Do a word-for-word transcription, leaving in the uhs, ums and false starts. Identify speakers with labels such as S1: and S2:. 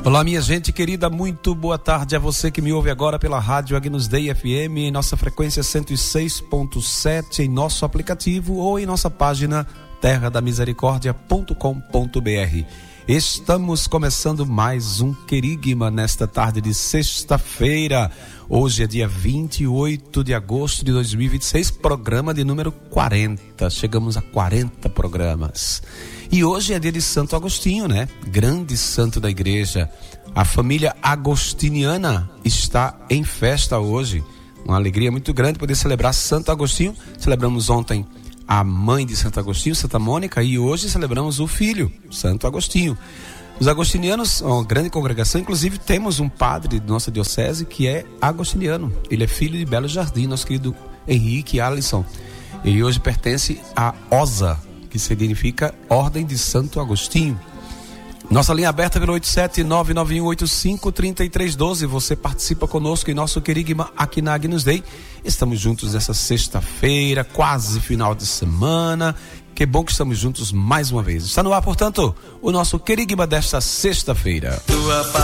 S1: Olá, minha gente querida, muito boa tarde a você que me ouve agora pela rádio Agnus Dei F M, em nossa frequência cento e seis ponto sete, em nosso aplicativo ou em nossa página terra da misericórdia ponto com ponto b r. Estamos começando mais um Querigma nesta tarde de sexta-feira. Hoje é dia vinte e oito de agosto de dois mil e vinte e seis, programa de número quarenta. Chegamos a quarenta programas. E hoje é dia de Santo Agostinho, né? Grande santo da igreja. A família agostiniana está em festa hoje. Uma alegria muito grande poder celebrar Santo Agostinho. Celebramos ontem a mãe de Santo Agostinho, Santa Mônica, e hoje celebramos o filho, Santo Agostinho. Os agostinianos são uma grande congregação, inclusive temos um padre de nossa diocese que é agostiniano. Ele é filho de Belo Jardim, nosso querido Henrique Alisson. Ele hoje pertence à O S A, que significa Ordem de Santo Agostinho. Nossa linha aberta pelo oito sete nove nove um oito cinco três três um dois. Você participa conosco em nosso Querigma aqui na Agnus Dei. Estamos juntos nessa sexta-feira, quase final de semana. Que bom que estamos juntos mais uma vez. Está no ar, portanto, o nosso Querigma desta sexta-feira.